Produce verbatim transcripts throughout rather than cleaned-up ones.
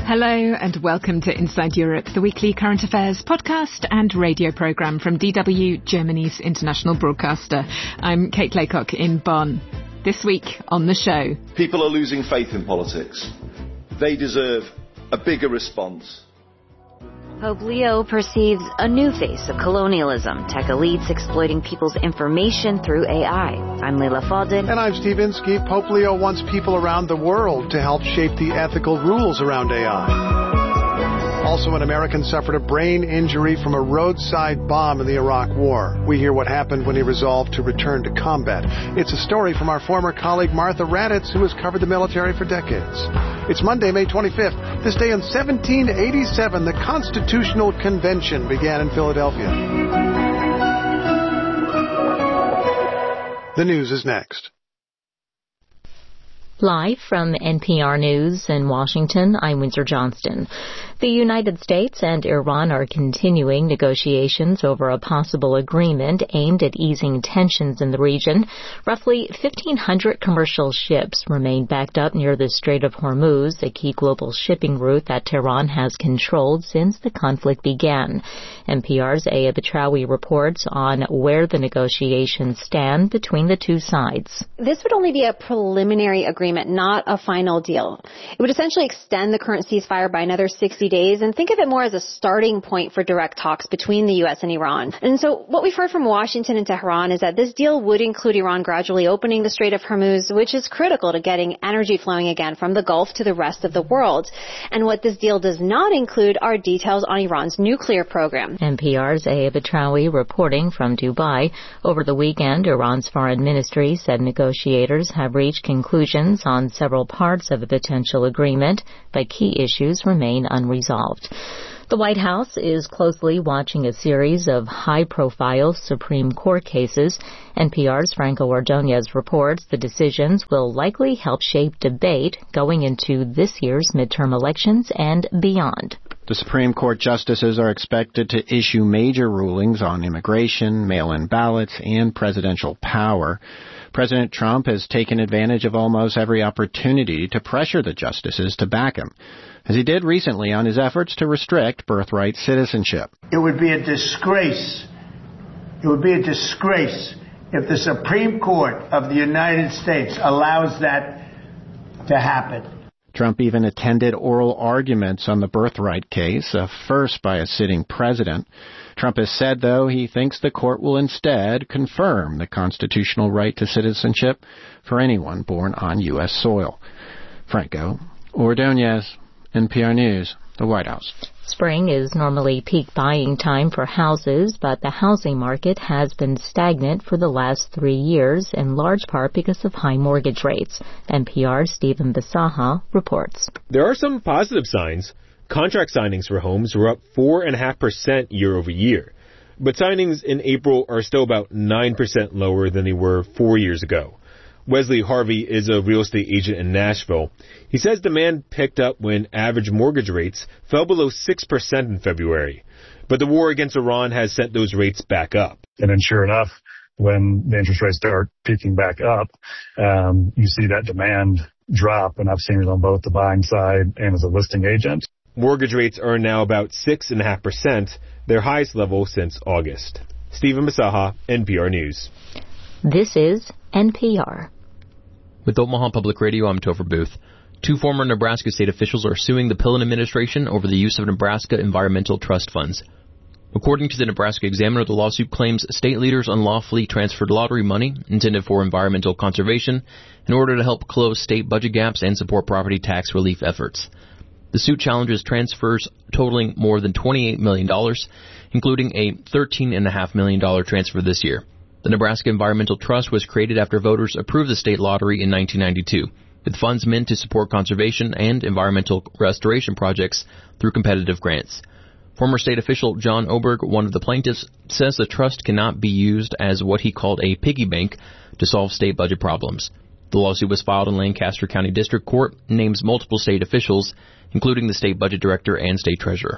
Hello and welcome to Inside Europe, the weekly current affairs podcast and radio programme from D W, Germany's international broadcaster. I'm Kate Laycock in Bonn. This week on the show. People are losing faith in politics. They deserve a bigger response. Pope Leo perceives a new face of colonialism, tech elites exploiting people's information through A I. I'm Leila Fadel. And I'm Steve Inskeep. Pope Leo wants people around the world to help shape the ethical rules around A I. Also, an American suffered a brain injury from a roadside bomb in the Iraq War. We hear what happened when he resolved to return to combat. It's a story from our former colleague Martha Raddatz, who has covered the military for decades. It's Monday, May twenty-fifth. This day in seventeen eighty-seven, the Constitutional Convention began in Philadelphia. The news is next. Live from N P R News in Washington, I'm Windsor Johnston. The United States and Iran are continuing negotiations over a possible agreement aimed at easing tensions in the region. Roughly fifteen hundred commercial ships remain backed up near the Strait of Hormuz, a key global shipping route that Tehran has controlled since the conflict began. N P R's Aya Batrawi reports on where the negotiations stand between the two sides. This would only be a preliminary agreement, not a final deal. It would essentially extend the current ceasefire by another sixty days, and think of it more as a starting point for direct talks between the U S and Iran. And so what we've heard from Washington and Tehran is that this deal would include Iran gradually opening the Strait of Hormuz, which is critical to getting energy flowing again from the Gulf to the rest of the world. And what this deal does not include are details on Iran's nuclear program. N P R's Aya Batrawi reporting from Dubai. Over the weekend, Iran's foreign ministry said negotiators have reached conclusions on several parts of a potential agreement, but key issues remain unresolved. The White House is closely watching a series of high-profile Supreme Court cases. N P R's Franco Ordonez reports the decisions will likely help shape debate going into this year's midterm elections and beyond. The Supreme Court justices are expected to issue major rulings on immigration, mail-in ballots, and presidential power. President Trump has taken advantage of almost every opportunity to pressure the justices to back him, as he did recently on his efforts to restrict birthright citizenship. It would be a disgrace. It would be a disgrace if the Supreme Court of the United States allows that to happen. Trump even attended oral arguments on the birthright case, a first by a sitting president. Trump has said, though, he thinks the court will instead confirm the constitutional right to citizenship for anyone born on U S soil. Franco Ordonez, N P R News, the White House. Spring is normally peak buying time for houses, but the housing market has been stagnant for the last three years, in large part because of high mortgage rates. N P R's Stephen Bisaha reports. There are some positive signs. Contract signings for homes were up four point five percent year over year, but signings in April are still about nine percent lower than they were four years ago. Wesley Harvey is a real estate agent in Nashville. He says demand picked up when average mortgage rates fell below six percent in February. But the war against Iran has sent those rates back up. And then sure enough, when the interest rates start peaking back up, um, you see that demand drop. And I've seen it on both the buying side and as a listing agent. Mortgage rates are now about six point five percent, their highest level since August. Stephen Bisaha, N P R News. This is N P R. With Omaha Public Radio, I'm Topher Booth. Two former Nebraska state officials are suing the Pillen administration over the use of Nebraska Environmental Trust funds. According to the Nebraska Examiner, the lawsuit claims state leaders unlawfully transferred lottery money intended for environmental conservation in order to help close state budget gaps and support property tax relief efforts. The suit challenges transfers totaling more than twenty-eight million dollars, including a thirteen point five million dollars transfer this year. The Nebraska Environmental Trust was created after voters approved the state lottery in nineteen ninety-two, with funds meant to support conservation and environmental restoration projects through competitive grants. Former state official John Oberg, one of the plaintiffs, says the trust cannot be used as what he called a piggy bank to solve state budget problems. The lawsuit was filed in Lancaster County District Court and names multiple state officials, including the state budget director and state treasurer.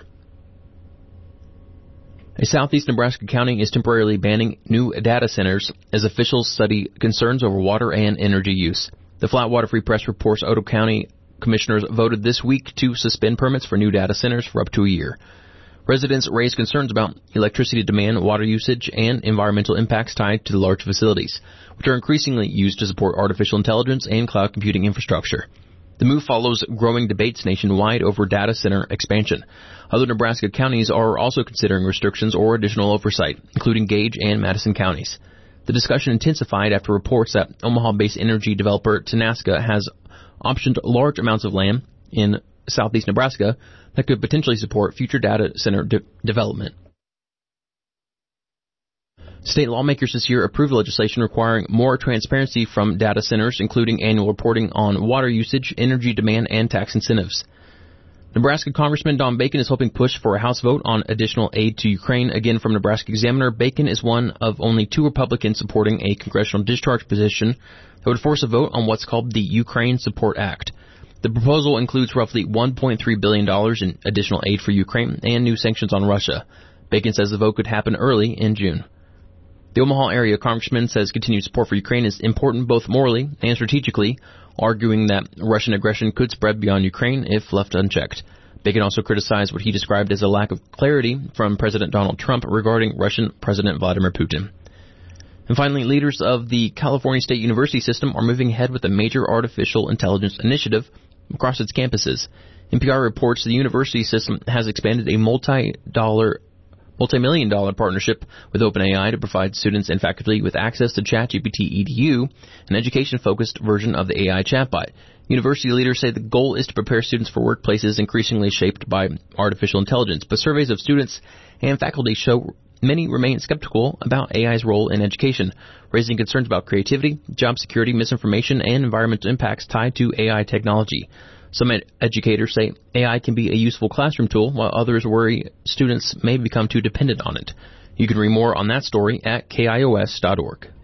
A southeast Nebraska county is temporarily banning new data centers as officials study concerns over water and energy use. The Flatwater Free Press reports Otoe County commissioners voted this week to suspend permits for new data centers for up to a year. Residents raised concerns about electricity demand, water usage, and environmental impacts tied to the large facilities, which are increasingly used to support artificial intelligence and cloud computing infrastructure. The move follows growing debates nationwide over data center expansion. Other Nebraska counties are also considering restrictions or additional oversight, including Gage and Madison counties. The discussion intensified after reports that Omaha-based energy developer Tenaska has optioned large amounts of land in southeast Nebraska that could potentially support future data center de- development. State lawmakers this year approved legislation requiring more transparency from data centers, including annual reporting on water usage, energy demand, and tax incentives. Nebraska Congressman Don Bacon is hoping to push for a House vote on additional aid to Ukraine. Again, from Nebraska Examiner, Bacon is one of only two Republicans supporting a congressional discharge position that would force a vote on what's called the Ukraine Support Act. The proposal includes roughly one point three billion dollars in additional aid for Ukraine and new sanctions on Russia. Bacon says the vote could happen early in June. The Omaha area congressman says continued support for Ukraine is important both morally and strategically, arguing that Russian aggression could spread beyond Ukraine if left unchecked. Bacon also criticized what he described as a lack of clarity from President Donald Trump regarding Russian President Vladimir Putin. And finally, leaders of the California State University system are moving ahead with a major artificial intelligence initiative across its campuses. N P R reports the university system has expanded a multi-dollar, multi-million dollar partnership with OpenAI to provide students and faculty with access to ChatGPT E D U, an education-focused version of the A I chatbot. University leaders say the goal is to prepare students for workplaces increasingly shaped by artificial intelligence, but surveys of students and faculty show many remain skeptical about A I's role in education, raising concerns about creativity, job security, misinformation, and environmental impacts tied to A I technology. Some ed- educators say A I can be a useful classroom tool, while others worry students may become too dependent on it. You can read more on that story at K I O S dot org.